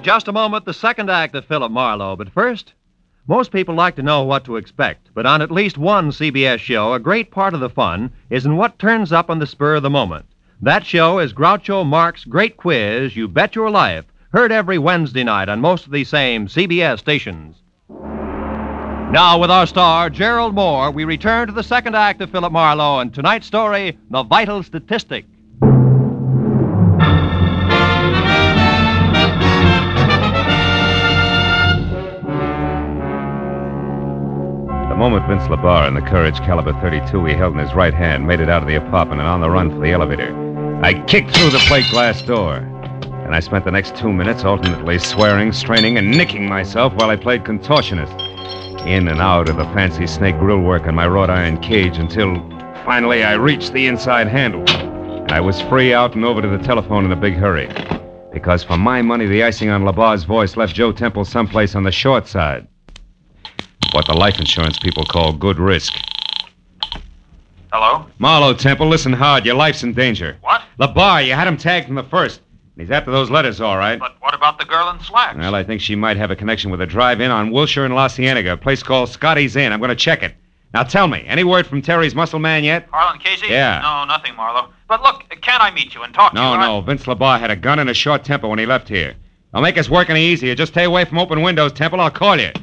just a moment, the second act of Philip Marlowe. But first, most people like to know what to expect. But on at least one CBS show, a great part of the fun is in what turns up on the spur of the moment. That show is Groucho Marx's Great Quiz, You Bet Your Life, heard every Wednesday night on most of these same CBS stations. Now, with our star, Gerald Moore, we return to the second act of Philip Marlowe and tonight's story, The Vital Statistic. The moment Vince LaBarre and the Courage caliber .32 he held in his right hand made it out of the apartment and on the run for the elevator, I kicked through the plate glass door. And I spent the next 2 minutes alternately swearing, straining, and nicking myself while I played contortionist. In and out of the fancy snake grill work on my wrought iron cage until finally I reached the inside handle. And I was free out and over to the telephone in a big hurry. Because for my money, the icing on LaBarre's voice left Joe Temple someplace on the short side. What the life insurance people call good risk. Hello? Marlowe, Temple, listen hard. Your life's in danger. What? LaBarre, you had him tagged from the first. He's after those letters, all right. But what about the girl in slacks? Well, I think she might have a connection with a drive-in on Wilshire and La Cienega, a place called Scotty's Inn. I'm going to check it. Now, tell me, any word from Terry's muscle man yet? Harlan Casey? Yeah. No, nothing, Marlowe. But look, can't I meet you and talk to you? No. Vince LaBarre had a gun and a short temper when he left here. Don't make us work any easier. Just stay away from open windows, Temple. I'll call you.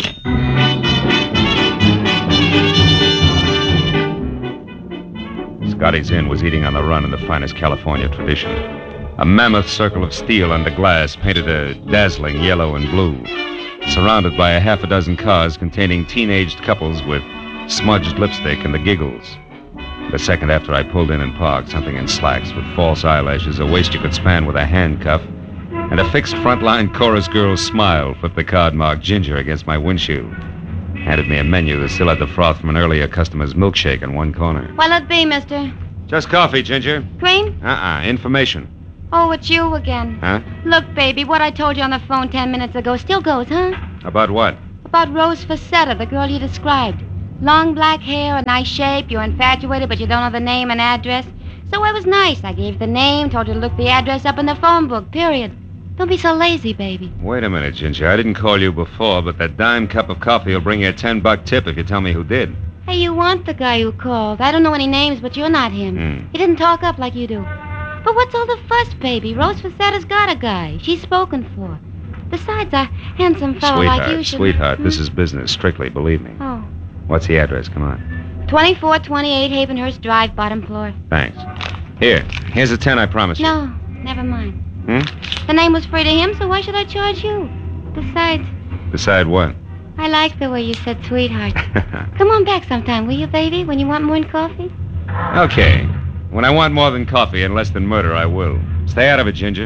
Scotty's Inn was eating on the run in the finest California tradition. A mammoth circle of steel under glass painted a dazzling yellow and blue, surrounded by a half a dozen cars containing teenaged couples with smudged lipstick and the giggles. The second after I pulled in and parked, something in slacks with false eyelashes, a waist you could span with a handcuff, and a fixed frontline chorus girl's smile flipped the card marked Ginger against my windshield. Handed me a menu that still had the froth from an earlier customer's milkshake in one corner. What'll it be, mister? Just coffee, Ginger. Cream? Information. Oh, it's you again. Huh? Look, baby, what I told you on the phone 10 minutes ago still goes, huh? About what? About Rose Facetta, the girl you described. Long black hair, a nice shape, you're infatuated, but you don't know the name and address. So I was nice. I gave the name, told you to look the address up in the phone book, period. Don't be so lazy, baby. Wait a minute, Ginger. I didn't call you before, but that dime cup of coffee will bring you a $10 tip if you tell me who did. Hey, you want the guy who called. I don't know any names, but you're not him. He didn't talk up like you do. But what's all the fuss, baby? Rose Facetta's got a guy. She's spoken for. Besides, a handsome fellow like you should... Sweetheart, this is business, strictly, believe me. Oh. What's the address? Come on. 2428 Havenhurst Drive, bottom floor. Thanks. Here's the 10 I promised you. No, never mind. The name was free to him, so why should I charge you? Besides... Beside what? I like the way you said sweetheart. Come on back sometime, will you, baby, when you want more than coffee? Okay. When I want more than coffee and less than murder, I will. Stay out of it, Ginger.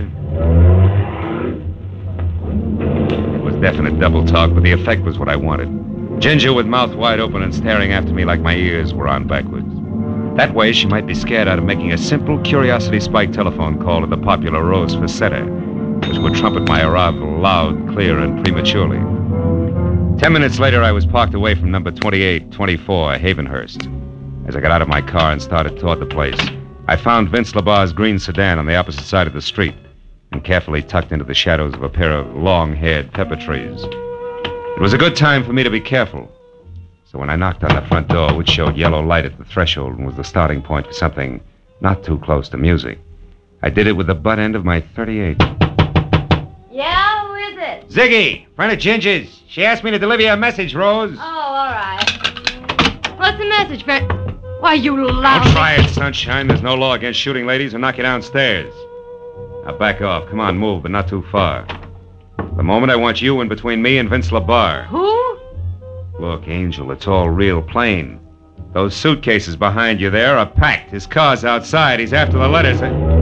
It was definite double talk, but the effect was what I wanted. Ginger with mouth wide open and staring after me like my ears were on backwards. That way, she might be scared out of making a simple curiosity-spiked telephone call to the popular Rose Facetta, which would trumpet my arrival loud, clear, and prematurely. 10 minutes later, I was parked away from number 2824, Havenhurst. As I got out of my car and started toward the place, I found Vince LaBarre's green sedan on the opposite side of the street and carefully tucked into the shadows of a pair of long-haired pepper trees. It was a good time for me to be careful. So when I knocked on the front door, which showed yellow light at the threshold and was the starting point for something not too close to music, I did it with the butt end of my .38. Yeah, who is it? Ziggy, friend of Ginger's. She asked me to deliver you a message, Rose. Oh, all right. What's the message, friend? Why, you lousy... Don't try it, sunshine. There's no law against shooting ladies or knock you downstairs. Now back off. Come on, move, but not too far. The moment I want you in between me and Vince LaBarre. Who? Look, Angel, it's all real plain. Those suitcases behind you there are packed. His car's outside. He's after the letters.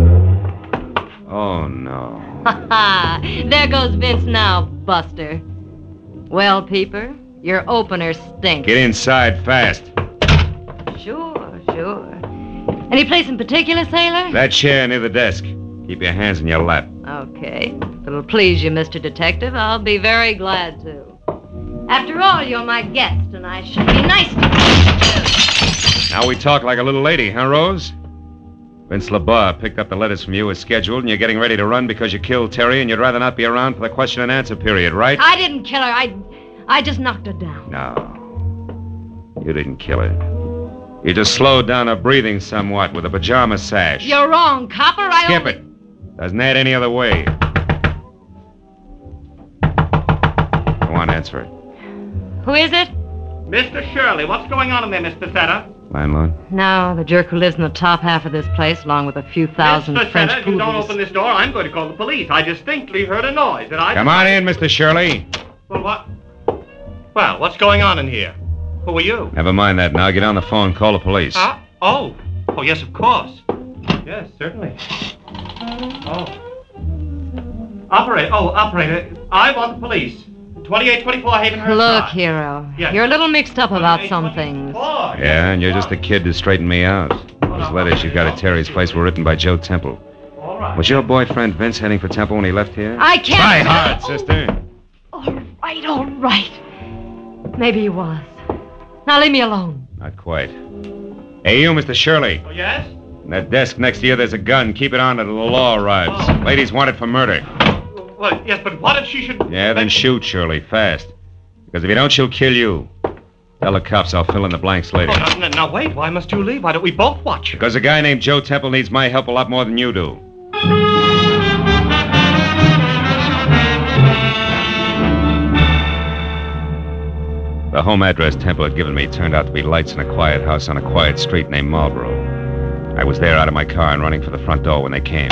Oh, no. Ha ha! There goes Vince now, Buster. Well, Peeper, your opener stinks. Get inside fast. Sure. Any place in particular, sailor? That chair near the desk. Keep your hands in your lap. Okay. If it'll please you, Mr. Detective, I'll be very glad to. After all, you're my guest, and I should be nice to you. Now we talk like a little lady, huh, Rose? Vince LeBar picked up the letters from you as scheduled, and you're getting ready to run because you killed Terry, and you'd rather not be around for the question and answer period, right? I didn't kill her. I just knocked her down. No. You didn't kill her. You just slowed down her breathing somewhat with a pajama sash. You're wrong, copper. Skip it. Doesn't add any other way. Go on, answer it. Who is it? Mr. Shirley, what's going on in there, Mr. Setter? Landlord? No, the jerk who lives in the top half of this place, along with a few thousand Mr. French Setter, if you don't poodles. open this door, I'm going to call the police. I distinctly heard a noise, and I... Come on in, Mr. Shirley. Well, what? Well, what's going on in here? Who are you? Never mind that now. Get on the phone. Call the police. Huh? Oh, yes, of course. Yes, certainly. Oh. Operator, I want the police. 2824 Havenhurst Look, Drive. Hero, Yes. you're a little mixed up about some 2824. things. Yeah, and you're just a kid to straighten me out. Those letters you got at Terry's place were written by Joe Temple. All right. Was your boyfriend Vince heading for Temple when he left here? I can't... Try hard, sister. All right. Maybe he was. Now leave me alone. Not quite. Hey, you, Mr. Shirley. Oh, yes? In that desk next to you, there's a gun. Keep it on until the law arrives. Oh. Lady's wanted for murder. Well, yes, but what if she should... Yeah, then shoot, Shirley, fast. Because if you don't, she'll kill you. Tell the cops I'll fill in the blanks later. Oh, now, wait. Why must you leave? Why don't we both watch her? Because a guy named Joe Temple needs my help a lot more than you do. The home address Temple had given me turned out to be lights in a quiet house on a quiet street named Marlboro. I was there out of my car and running for the front door when they came.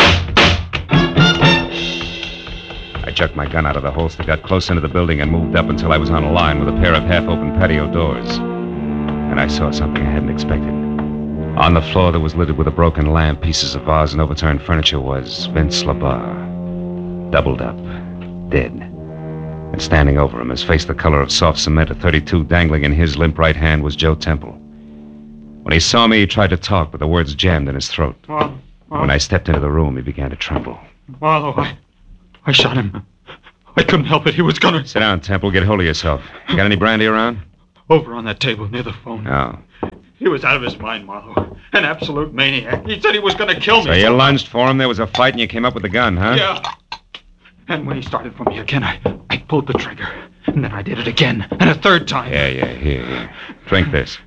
I jerked my gun out of the holster, got close into the building, and moved up until I was on a line with a pair of half-open patio doors. And I saw something I hadn't expected. On the floor that was littered with a broken lamp, pieces of vase, and overturned furniture was Vince LeBar. Doubled up. Dead. And standing over him, his face the color of soft cement, a .32 dangling in his limp right hand, was Joe Temple. When he saw me, he tried to talk, but the words jammed in his throat. When I stepped into the room, he began to tremble. Marlowe, I shot him. I couldn't help it. He was gonna... Sit down, Temple. Get hold of yourself. You got any brandy around? Over on that table near the phone. Oh. He was out of his mind, Marlowe. An absolute maniac. He said he was gonna kill me. So you lunged for him, there was a fight, and you came up with the gun, huh? Yeah. And when he started for me again, I pulled the trigger. And then I did it again. And a third time. Yeah. Here. Drink this.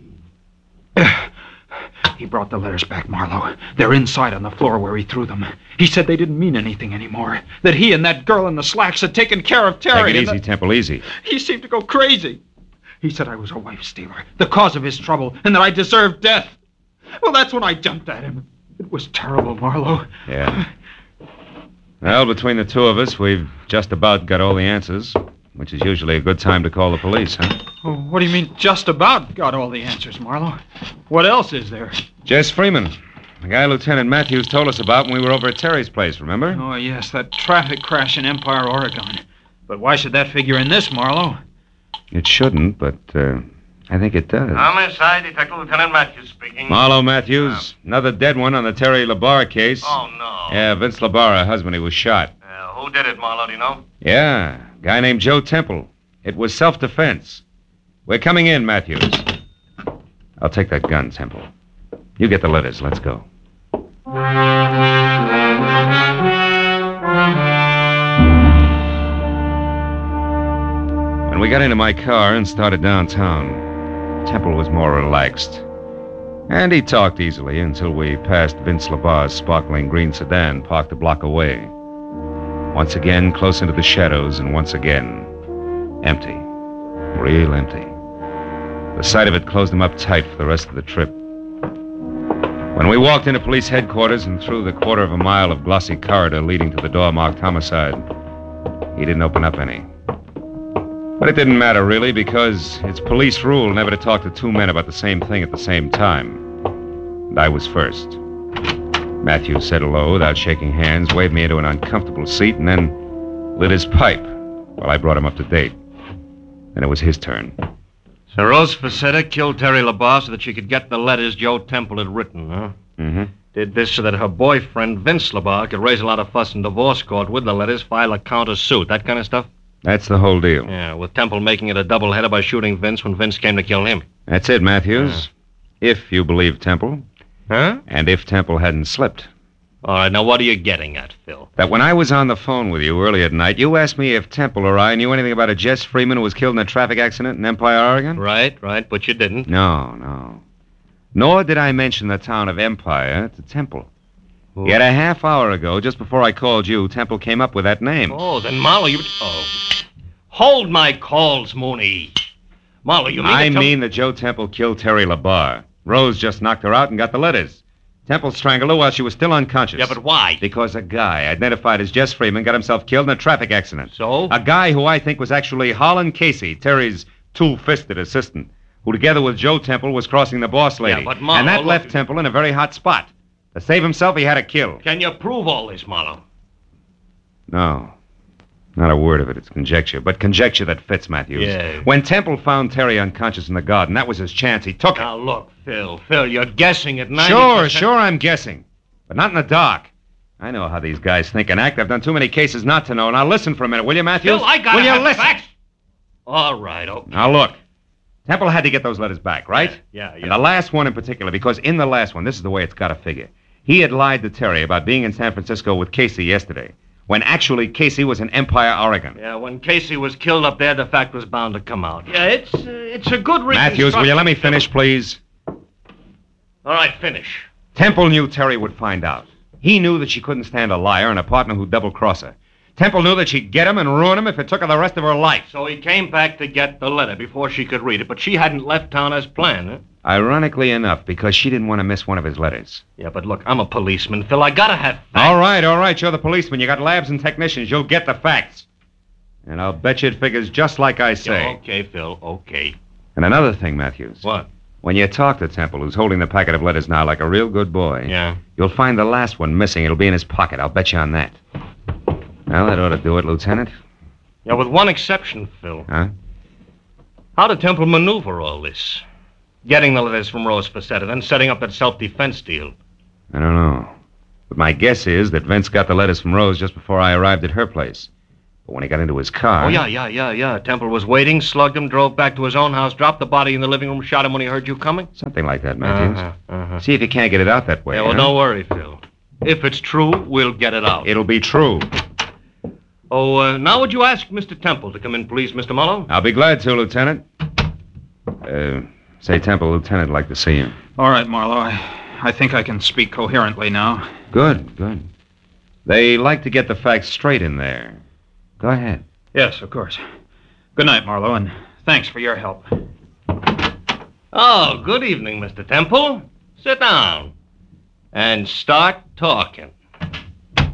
He brought the letters back, Marlowe. They're inside on the floor where he threw them. He said they didn't mean anything anymore. That he and that girl in the slacks had taken care of Terry. Take it easy, Temple, easy. He seemed to go crazy. He said I was a wife stealer, the cause of his trouble, and that I deserved death. Well, that's when I jumped at him. It was terrible, Marlowe. Yeah. Well, between the two of us, we've just about got all the answers, which is usually a good time to call the police, huh? Oh, what do you mean, just about got all the answers, Marlowe? What else is there? Jess Freeman, the guy Lieutenant Matthews told us about when we were over at Terry's place, remember? Oh, yes, that traffic crash in Empire, Oregon. But why should that figure in this, Marlowe? It shouldn't, but I think it does. Homicide, Detective Lieutenant Matthews speaking. Marlowe Matthews, another dead one on the Terry LeBar case. Oh, no. Yeah, Vince LeBar, her husband, he was shot. Who did it, Marlowe, do you know? Yeah, guy named Joe Temple. It was self-defense. We're coming in, Matthews. I'll take that gun, Temple. You get the letters. Let's go. When we got into my car and started downtown, Temple was more relaxed. And he talked easily until we passed Vince LeBar's sparkling green sedan parked a block away. Once again, close into the shadows, and once again, empty. Real empty. The sight of it closed him up tight for the rest of the trip. When we walked into police headquarters and through the quarter of a mile of glossy corridor leading to the door marked homicide, he didn't open up any. But it didn't matter, really, because it's police rule never to talk to two men about the same thing at the same time. And I was first. Matthews said hello without shaking hands, waved me into an uncomfortable seat, and then lit his pipe while I brought him up to date. Then it was his turn. So Rose Facetta killed Terry LeBar so that she could get the letters Joe Temple had written, huh? Mm-hmm. Did this so that her boyfriend, Vince LeBar, could raise a lot of fuss in divorce court with the letters, file a counter-suit, that kind of stuff? That's the whole deal. Yeah, with Temple making it a doubleheader by shooting Vince when Vince came to kill him. That's it, Matthews. If you believe Temple. Huh? And if Temple hadn't slipped. All right, now what are you getting at, Phil? That when I was on the phone with you earlier tonight, you asked me if Temple or I knew anything about a Jess Freeman who was killed in a traffic accident in Empire, Oregon? Right, but you didn't. No. Nor did I mention the town of Empire to Temple. Oh. Yet a half hour ago, just before I called you, Temple came up with that name. Oh, then Marlowe, you... Oh. Hold my calls, Mooney. Marlowe, you mean... I mean that Joe Temple killed Terry LaBarre. Rose just knocked her out and got the letters. Temple strangled her while she was still unconscious. Yeah, but why? Because a guy identified as Jess Freeman got himself killed in a traffic accident. So? A guy who I think was actually Holland Casey, Terry's two-fisted assistant, who together with Joe Temple was crossing the boss lady. Yeah, but Marlowe... And that left Temple in a very hot spot. To save himself, he had to kill. Can you prove all this, Marlowe? No. Not a word of it. It's conjecture. But conjecture that fits, Matthews. Yeah. When Temple found Terry unconscious in the garden, that was his chance. He took it. Now, look, Phil, you're guessing at 90%. 90%. Sure, I'm guessing. But not in the dark. I know how these guys think and act. I've done too many cases not to know. Now, listen for a minute, will you, Matthews? Phil, I gotta will you have listen? facts. All right, okay. Now, look. Temple had to get those letters back, right? Yeah. And the last one in particular, because in the last one, this is the way it's got to figure. He had lied to Terry about being in San Francisco with Casey yesterday, when actually Casey was in Empire, Oregon. Yeah, when Casey was killed up there, the fact was bound to come out. Yeah, it's a good reconstruction. Matthews, will you let me finish, please? All right, finish. Temple knew Terry would find out. He knew that she couldn't stand a liar and a partner who'd double-cross her. Temple knew that she'd get him and ruin him if it took her the rest of her life. So he came back to get the letter before she could read it, but she hadn't left town as planned, huh? Ironically enough, because she didn't want to miss one of his letters. Yeah, but look, I'm a policeman, Phil. I gotta have facts. All right. You're the policeman. You got labs and technicians. You'll get the facts. And I'll bet you it figures just like I say. Yeah, okay, Phil, okay. And another thing, Matthews. What? When you talk to Temple, who's holding the packet of letters now like a real good boy, Yeah. you'll find the last one missing. It'll be in his pocket. I'll bet you on that. Well, that ought to do it, Lieutenant. Yeah, with one exception, Phil. Huh? How did Temple maneuver all this? Getting the letters from Rose Facetta, then setting up that self-defense deal. I don't know. But my guess is that Vince got the letters from Rose just before I arrived at her place. But when he got into his car... Oh, yeah. Temple was waiting, slugged him, drove back to his own house, dropped the body in the living room, shot him when he heard you coming? Something like that, Matthews. See if you can't get it out that way. Yeah, well, huh? don't worry, Phil. If it's true, we'll get it out. It'll be true. Oh, now would you ask Mr. Temple to come in, please, Mr. Marlowe? I'll be glad to, Lieutenant. Say, Temple, Lieutenant would like to see you. All right, Marlowe. I think I can speak coherently now. Good. They like to get the facts straight in there. Go ahead. Yes, of course. Good night, Marlowe, and thanks for your help. Oh, good evening, Mr. Temple. Sit down and start talking.